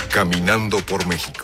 Caminando por México.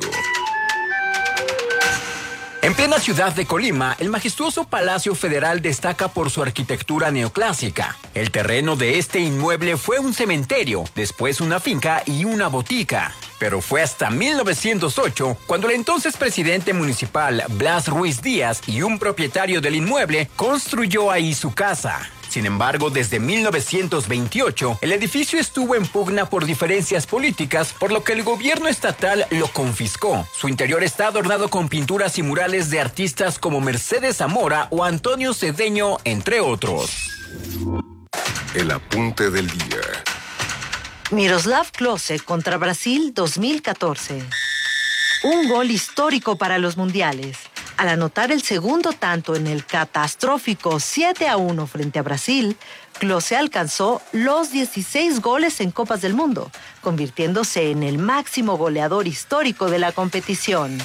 En plena ciudad de Colima, el majestuoso Palacio Federal destaca por su arquitectura neoclásica. El terreno de este inmueble fue un cementerio, después una finca y una botica. Pero fue hasta 1908 cuando el entonces presidente municipal Blas Ruiz Díaz y un propietario del inmueble construyó ahí su casa. Sin embargo, desde 1928, el edificio estuvo en pugna por diferencias políticas, por lo que el gobierno estatal lo confiscó. Su interior está adornado con pinturas y murales de artistas como Mercedes Zamora o Antonio Cedeño, entre otros. El apunte del día. Miroslav Klose contra Brasil 2014. Un gol histórico para los mundiales. Al anotar el segundo tanto en el catastrófico 7-1 frente a Brasil, Klose alcanzó los 16 goles en Copas del Mundo, convirtiéndose en el máximo goleador histórico de la competición.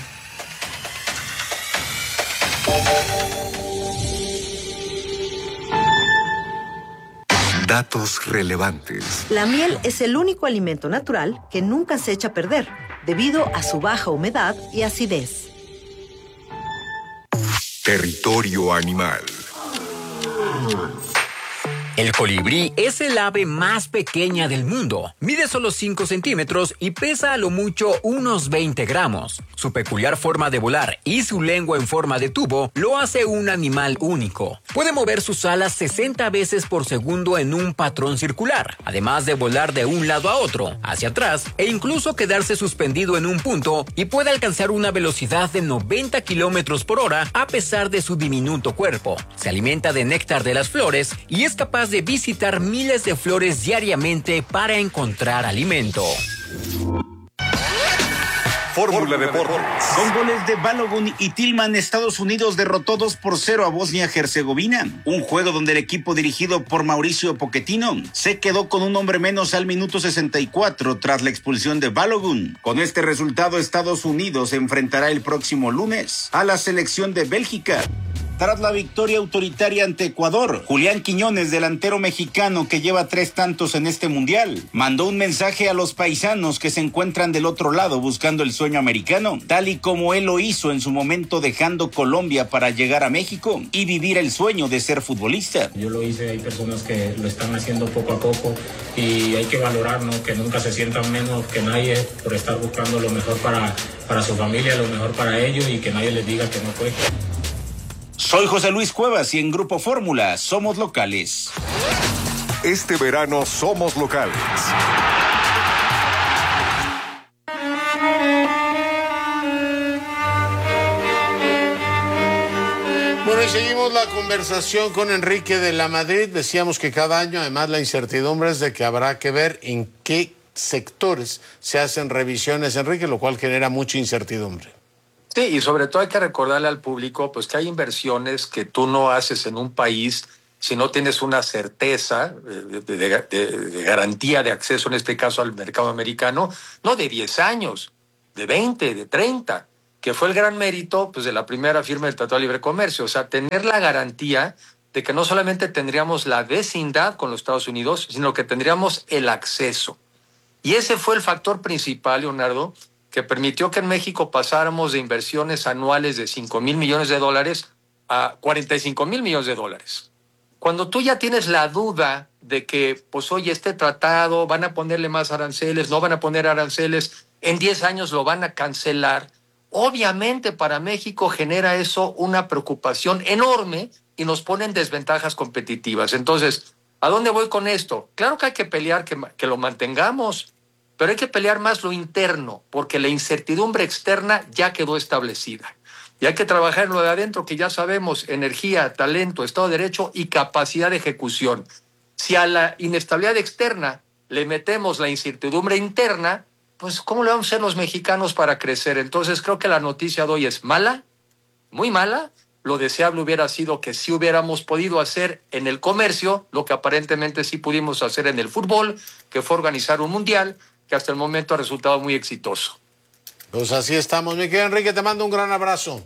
Datos relevantes. La miel es el único alimento natural que nunca se echa a perder, debido a su baja humedad y acidez. Territorio animal. El colibrí es el ave más pequeña del mundo. Mide solo 5 centímetros y pesa a lo mucho unos 20 gramos. Su peculiar forma de volar y su lengua en forma de tubo lo hace un animal único. Puede mover sus alas 60 veces por segundo en un patrón circular, además de volar de un lado a otro, hacia atrás e incluso quedarse suspendido en un punto, y puede alcanzar una velocidad de 90 kilómetros por hora a pesar de su diminuto cuerpo. Se alimenta de néctar de las flores y es capaz de visitar miles de flores diariamente para encontrar alimento. Fórmula Deportes. Con goles de Balogun y Tillman, Estados Unidos derrotó 2-0 a Bosnia-Herzegovina. Un juego donde el equipo dirigido por Mauricio Pochettino se quedó con un hombre menos al minuto 64 tras la expulsión de Balogun. Con este resultado, Estados Unidos enfrentará el próximo lunes a la selección de Bélgica. Tras la victoria autoritaria ante Ecuador, Julián Quiñones, delantero mexicano que lleva 3 tantos en este mundial, mandó un mensaje a los paisanos que se encuentran del otro lado buscando el sueño americano, tal y como él lo hizo en su momento dejando Colombia para llegar a México y vivir el sueño de ser futbolista. Yo lo hice, hay personas que lo están haciendo poco a poco y hay que valorar, ¿no? Que nunca se sientan menos que nadie por estar buscando lo mejor para su familia, lo mejor para ellos, y que nadie les diga que no puede. Soy José Luis Cuevas y en Grupo Fórmula somos locales. Este verano somos locales. Bueno, y seguimos la conversación con Enrique de la Madrid. Decíamos que cada año, además, la incertidumbre es de que habrá que ver en qué sectores se hacen revisiones, Enrique, lo cual genera mucha incertidumbre. Sí, y sobre todo hay que recordarle al público pues que hay inversiones que tú no haces en un país si no tienes una certeza de garantía de acceso, en este caso al mercado americano, no de 10 años, de 20, de 30, que fue el gran mérito pues de la primera firma del Tratado de Libre Comercio. O sea, tener la garantía de que no solamente tendríamos la vecindad con los Estados Unidos, sino que tendríamos el acceso. Y ese fue el factor principal, Leonardo, que permitió que en México pasáramos de inversiones anuales de $5,000 millones a $45,000 millones. Cuando tú ya tienes la duda de que, pues oye, este tratado, van a ponerle más aranceles, no van a poner aranceles, en 10 años lo van a cancelar, obviamente para México genera eso una preocupación enorme y nos pone en desventajas competitivas. Entonces, ¿a dónde voy con esto? Claro que hay que pelear que lo mantengamos, pero hay que pelear más lo interno, porque la incertidumbre externa ya quedó establecida. Y hay que trabajar en lo de adentro, que ya sabemos: energía, talento, Estado de Derecho y capacidad de ejecución. Si a la inestabilidad externa le metemos la incertidumbre interna, pues ¿cómo le vamos a hacer los mexicanos para crecer? Entonces creo que la noticia de hoy es mala, muy mala. Lo deseable hubiera sido que sí hubiéramos podido hacer en el comercio lo que aparentemente sí pudimos hacer en el fútbol, que fue organizar un mundial que hasta el momento ha resultado muy exitoso. Pues así estamos, mi querido Enrique, te mando un gran abrazo.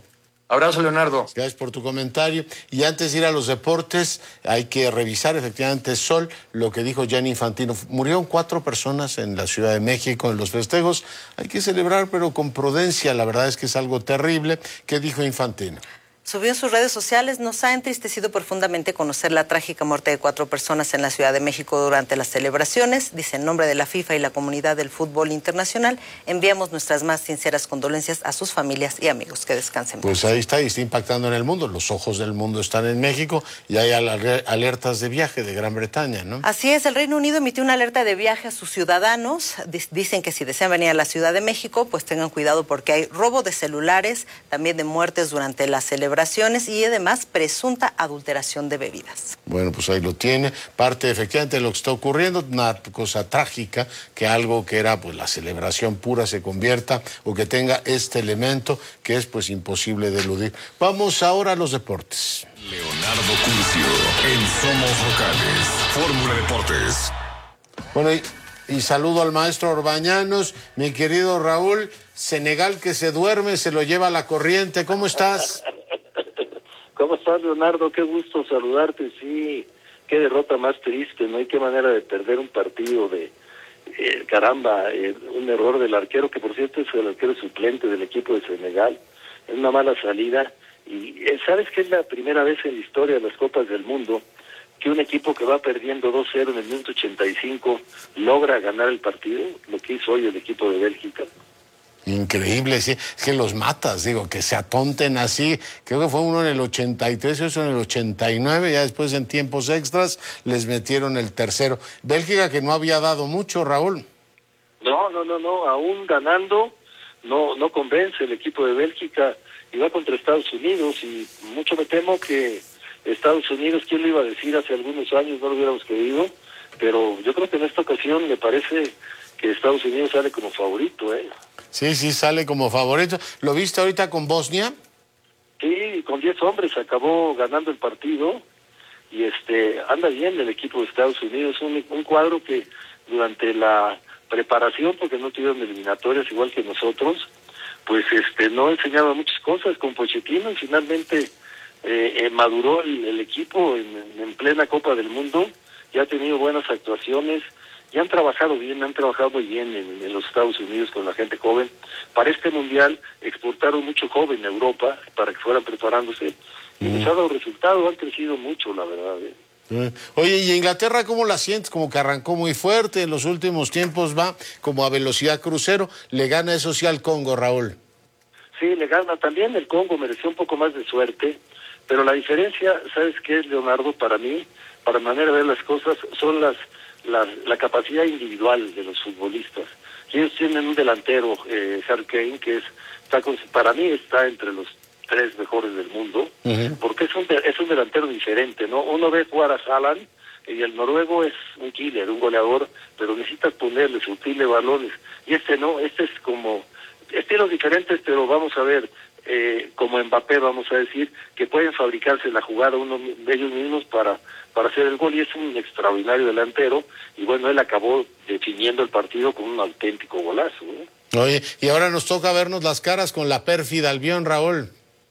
Abrazo, Leonardo. Gracias por tu comentario. Y antes de ir a los deportes, hay que revisar efectivamente, Sol, lo que dijo Gianni Infantino. Murieron 4 personas en la Ciudad de México en los festejos. Hay que celebrar, pero con prudencia. La verdad es que es algo terrible. ¿Qué dijo Infantino? Subió en sus redes sociales: nos ha entristecido profundamente conocer la trágica muerte de 4 personas en la Ciudad de México durante las celebraciones. Dice: en nombre de la FIFA y la comunidad del fútbol internacional, enviamos nuestras más sinceras condolencias a sus familias y amigos. Que descansen. Pues ahí está, y está impactando en el mundo. Los ojos del mundo están en México y hay alertas de viaje de Gran Bretaña, ¿no? Así es, el Reino Unido emitió una alerta de viaje a sus ciudadanos. Dicen que si desean venir a la Ciudad de México, pues tengan cuidado porque hay robo de celulares, también de muertes durante las celebraciones y además presunta adulteración de bebidas. Bueno, pues ahí lo tiene. Parte efectivamente de lo que está ocurriendo, una cosa trágica, que algo que era pues la celebración pura se convierta o que tenga este elemento que es pues imposible de eludir. Vamos ahora a los deportes. Leonardo Curcio en Somos Locales. Fórmula Deportes. Bueno, y saludo al maestro Orbañanos, mi querido Raúl. Senegal que se duerme, se lo lleva la corriente. ¿Cómo estás? ¿Cómo estás, Leonardo? Qué gusto saludarte. Sí, qué derrota más triste, ¿no? Y qué manera de perder un partido de, caramba, un error del arquero, que por cierto es el arquero suplente del equipo de Senegal. Es una mala salida. Y ¿sabes que es la primera vez en la historia de las Copas del Mundo que un equipo que va perdiendo 2-0 en el minuto 85 logra ganar el partido? Lo que hizo hoy el equipo de Bélgica. Increíble, sí, es que los matas, digo, que se atonten así. Creo que fue uno en el 83, eso en el 89, ya después en tiempos extras les metieron el tercero. Bélgica que no había dado mucho, Raúl. No, aún ganando, no convence el equipo de Bélgica y va contra Estados Unidos, y mucho me temo que Estados Unidos, ¿quién lo iba a decir hace algunos años? No lo hubiéramos creído, pero yo creo que en esta ocasión me parece que Estados Unidos sale como favorito, ¿eh? Sí, sale como favorito. ¿Lo viste ahorita con Bosnia? Sí, con 10 hombres acabó ganando el partido y anda bien el equipo de Estados Unidos, un cuadro que durante la preparación, porque no tuvieron eliminatorias igual que nosotros, pues no enseñaba muchas cosas con Pochettino, y finalmente maduró el equipo en plena Copa del Mundo, y ha tenido buenas actuaciones. Y han trabajado muy bien en los Estados Unidos con la gente joven. Para este mundial exportaron mucho joven a Europa para que fueran preparándose. Y les ha dado resultado, han crecido mucho, la verdad. Oye, ¿y Inglaterra cómo la sientes? Como que arrancó muy fuerte, en los últimos tiempos va como a velocidad crucero. ¿Le gana eso sí al Congo, Raúl? Sí, le gana. También el Congo mereció un poco más de suerte, pero la diferencia, ¿sabes qué es, Leonardo? Para mí, para manera de ver las cosas, son la capacidad individual de los futbolistas. Ellos tienen un delantero, Harry Kane, que para mí está entre los 3 mejores del mundo, porque es un delantero diferente, ¿no? Uno ve jugar a Haaland, y el noruego es un killer, un goleador, pero necesitas ponerle, surtirle balones, y no, es como estilos diferentes, pero vamos a ver, como Mbappé, vamos a decir, que pueden fabricarse la jugada uno de ellos mismos para hacer el gol, y es un extraordinario delantero, y bueno, él acabó definiendo el partido con un auténtico golazo, ¿no? Oye, y ahora nos toca vernos las caras con la pérfida Albión, Raúl.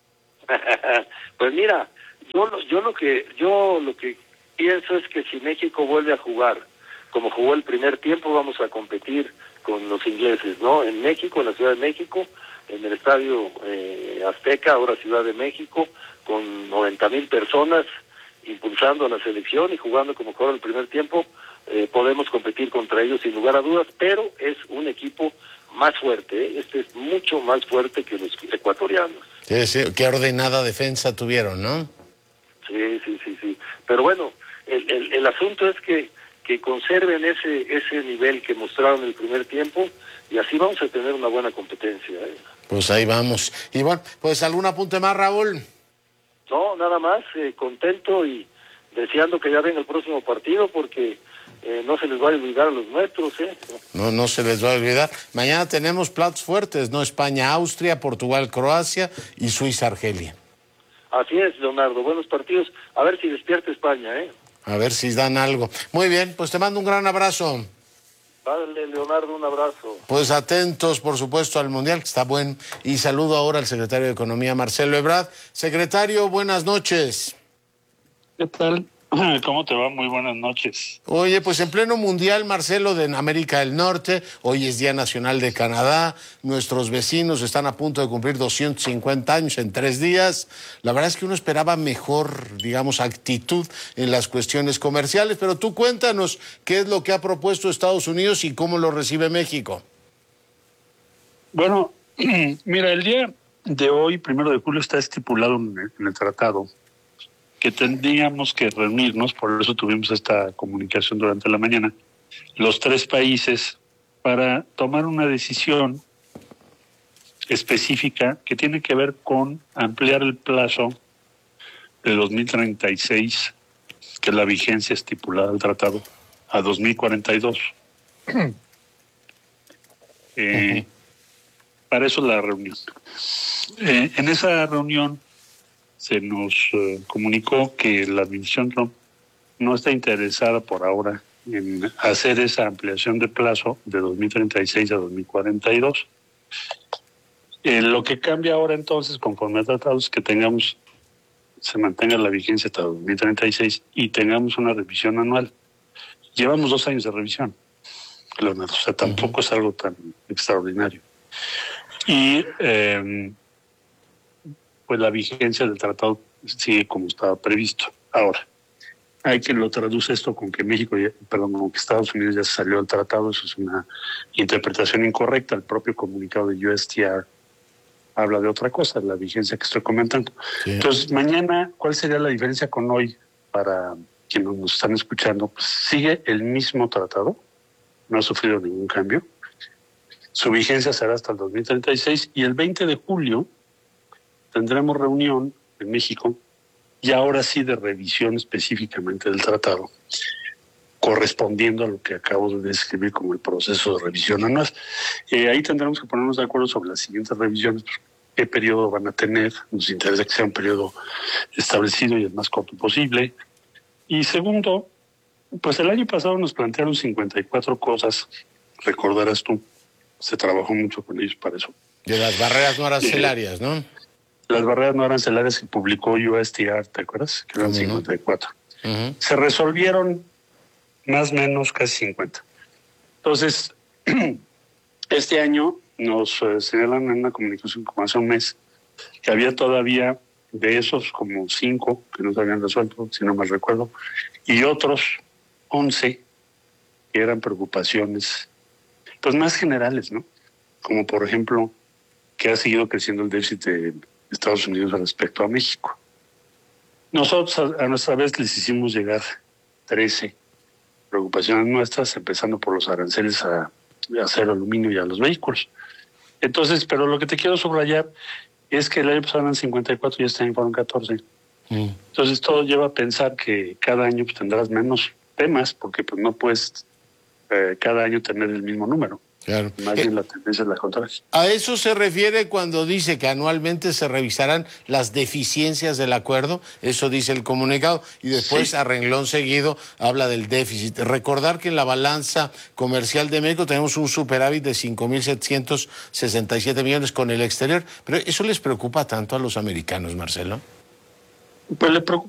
Pues mira, yo lo que pienso es que si México vuelve a jugar como jugó el primer tiempo, vamos a competir con los ingleses, ¿no? En México, en la Ciudad de México, en el Estadio Azteca, ahora Ciudad de México, con 90,000 personas impulsando a la selección y jugando como jugó el primer tiempo, podemos competir contra ellos sin lugar a dudas, pero es un equipo más fuerte, ¿eh? Es mucho más fuerte que los ecuatorianos. Sí, qué ordenada defensa tuvieron, ¿no? Sí. Pero bueno, el asunto es que conserven ese nivel que mostraron en el primer tiempo, y así vamos a tener una buena competencia, ¿eh? Pues ahí vamos. Y bueno, pues ¿algún apunte más, Raúl? No, nada más, contento y deseando que ya venga el próximo partido, porque no se les va a olvidar a los nuestros, ¿eh? No se les va a olvidar. Mañana tenemos platos fuertes, ¿no? España, Austria, Portugal, Croacia y Suiza, Argelia. Así es, Leonardo, buenos partidos. A ver si despierta España, ¿eh? A ver si dan algo. Muy bien, pues te mando un gran abrazo. Dale, Leonardo, un abrazo. Pues atentos, por supuesto, al Mundial, que está bueno. Y saludo ahora al secretario de Economía, Marcelo Ebrard. Secretario, buenas noches. ¿Qué tal? ¿Cómo te va? Muy buenas noches. Oye, pues en pleno Mundial, Marcelo, de América del Norte, hoy es Día Nacional de Canadá, nuestros vecinos están a punto de cumplir 250 años en 3 días. La verdad es que uno esperaba mejor, digamos, actitud en las cuestiones comerciales, pero tú cuéntanos qué es lo que ha propuesto Estados Unidos y cómo lo recibe México. Bueno, mira, el día de hoy, 1 de julio, está estipulado en el tratado que tendríamos que reunirnos, por eso tuvimos esta comunicación durante la mañana, los 3 países para tomar una decisión específica que tiene que ver con ampliar el plazo de 2036, que es la vigencia estipulada del tratado, a 2042. Para eso la reunión. En esa reunión se nos comunicó que la administración Trump no está interesada por ahora en hacer esa ampliación de plazo de 2036 a 2042. Lo que cambia ahora entonces, conforme al tratado, es que se mantenga la vigencia hasta 2036 y tengamos una revisión anual. Llevamos 2 años de revisión, Leonardo, o sea, tampoco es algo tan extraordinario. Y pues la vigencia del tratado sigue como estaba previsto. Ahora, hay quien lo traduce esto con que con que Estados Unidos ya salió del tratado. Eso es una interpretación incorrecta. El propio comunicado de USTR habla de otra cosa, la vigencia que estoy comentando. Sí. Entonces, mañana, ¿cuál sería la diferencia con hoy para quienes nos están escuchando? Pues sigue el mismo tratado, no ha sufrido ningún cambio. Su vigencia será hasta el 2036 y el 20 de julio tendremos reunión en México y ahora sí de revisión específicamente del tratado, correspondiendo a lo que acabo de describir como el proceso de revisión anual. Ahí tendremos que ponernos de acuerdo sobre las siguientes revisiones, qué periodo van a tener. Nos interesa que sea un periodo establecido y el más corto posible. Y segundo, pues el año pasado nos plantearon 54 cosas, recordarás tú, se trabajó mucho con ellos para eso. De las barreras no arancelarias, ¿no? Las barreras no arancelarias que publicó USTR, ¿te acuerdas? Que eran 54. Se resolvieron más o menos casi 50. Entonces, este año nos señalan en una comunicación como hace un mes que había todavía de esos como 5 que no se habían resuelto, si no mal recuerdo, y otros 11 que eran preocupaciones, pues más generales, ¿no? Como por ejemplo, que ha seguido creciendo el déficit de Estados Unidos respecto a México. Nosotros a nuestra vez les hicimos llegar 13 preocupaciones nuestras, empezando por los aranceles a acero, aluminio y a los vehículos. Entonces, pero lo que te quiero subrayar es que el año pasado eran 54 y este año fueron 14. Entonces todo lleva a pensar que cada año pues, tendrás menos temas, porque pues no puedes cada año tener el mismo número. Claro. Más bien la tendencia es la contraria. A eso se refiere cuando dice que anualmente se revisarán las deficiencias del acuerdo. Eso dice el comunicado. Y después, sí, a renglón seguido, habla del déficit. Recordar que en la balanza comercial de México tenemos un superávit de 5.767 millones con el exterior. Pero ¿eso les preocupa tanto a los americanos, Marcelo? Pues le preocupa